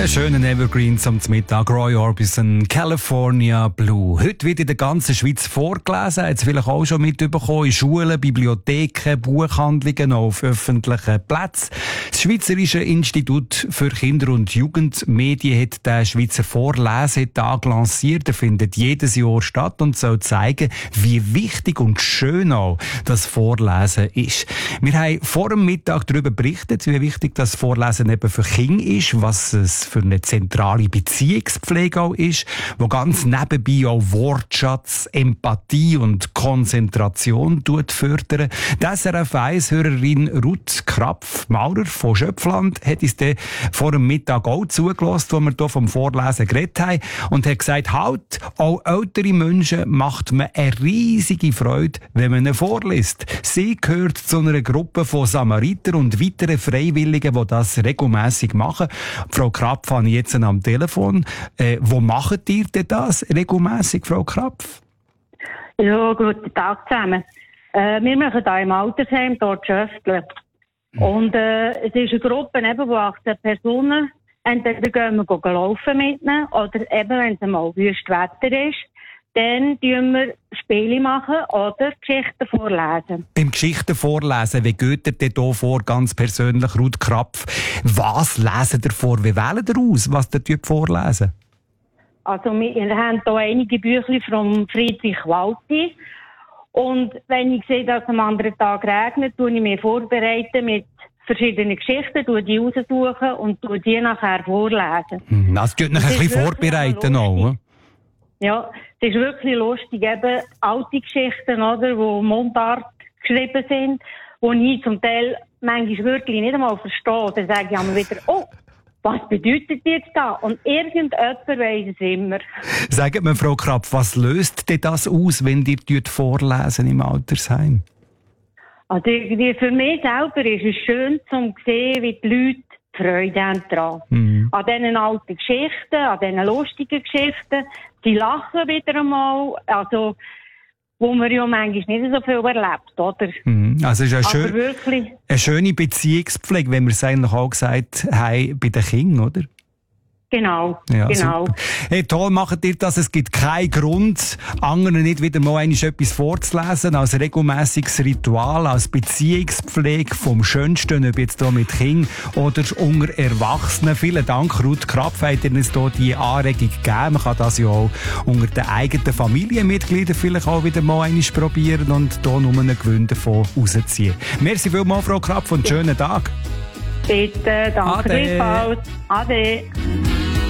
Ein schöner Evergreen zum Mittag. Roy Orbison, California Blue. Heute wird in der ganzen Schweiz vorgelesen. Hat es vielleicht auch schon mitbekommen. In Schulen, Bibliotheken, Buchhandlungen, auf öffentlichen Plätzen. Das Schweizerische Institut für Kinder- und Jugendmedien hat den Schweizer Vorlesetag lanciert. Er findet jedes Jahr statt und soll zeigen, wie wichtig und schön auch das Vorlesen ist. Wir haben vor dem Mittag darüber berichtet, wie wichtig das Vorlesen eben für Kinder ist, was es für eine zentrale Beziehungspflege auch ist, wo ganz nebenbei auch Wortschatz, Empathie und Konzentration fördern. Die SRF 1-Hörerin Ruth Krapf-Maurer von Schöpfland hat uns dann vor dem Mittag auch zugelassen, wo wir hier vom Vorlesen geredet haben, und hat gesagt, halt, auch ältere Menschen macht man eine riesige Freude, wenn man ihnen vorliest. Sie gehört zu einer Gruppe von Samariter und weiteren Freiwilligen, die das regelmässig machen. Frau Krapf habe ich jetzt am Telefon. Wo macht ihr denn das regelmässig, Frau Krapf? Ja, guten Tag zusammen. Wir machen da im Altersheim, dort Schöftle. Und es ist eine Gruppe, eben, wo 18 Personen, entweder gehen wir laufen mit ihnen, oder eben, wenn es mal wüst Wetter ist, dann tun wir Spiele machen oder Geschichten vorlesen. Beim Geschichten vorlesen, wie geht ihr denn hier vor, ganz persönlich, Ruth Krapf? Was lesen ihr vor? Wie wählen ihr aus, was ihr vorlesen? Also, wir haben hier einige Bücher von Friedrich Walti. Und wenn ich sehe, dass am anderen Tag regnet, tue ich mich vorbereiten mit verschiedenen Geschichten, tue die raussuchen und tue die nachher vorlesen. Also, tut euch ein bisschen vorbereiten auch, ja, es ist wirklich lustig, eben alte Geschichten, oder, wo Mundart geschrieben sind, wo ich zum Teil manchmal wirklich nicht einmal verstehe. Dann sage ich einmal wieder, oh, was bedeutet jetzt da? Und irgendjemand weiss es immer. Sagt mir, Frau Krapf, was löst denn das aus, wenn ihr vorlesen im Altersheim? Also, für mich selber ist es schön, zu sehen, wie die Leute Freude haben daran. An diesen alten Geschichten, an diesen lustigen Geschichten. Die lachen wieder einmal, also, wo man ja manchmal nicht so viel erlebt, oder? Also, es ist eine schöne Beziehungspflege, wenn wir es eigentlich auch gesagt haben, bei den Kindern, oder? Genau, ja, genau. Super. Hey, toll macht ihr das. Es gibt keinen Grund, anderen nicht wieder mal etwas vorzulesen, als regelmässiges Ritual, als Beziehungspflege vom Schönsten, ob jetzt hier mit Kindern oder unter Erwachsenen. Vielen Dank, Ruth Krapf, hat ihr uns hier die Anregung gegeben. Man kann das ja auch unter den eigenen Familienmitgliedern vielleicht auch wieder mal probieren und hier nur einen Gewinn davon rausziehen. Merci vielmals, Frau Krapf, und schönen Tag. Bitte, danke gleichfalls. Ade.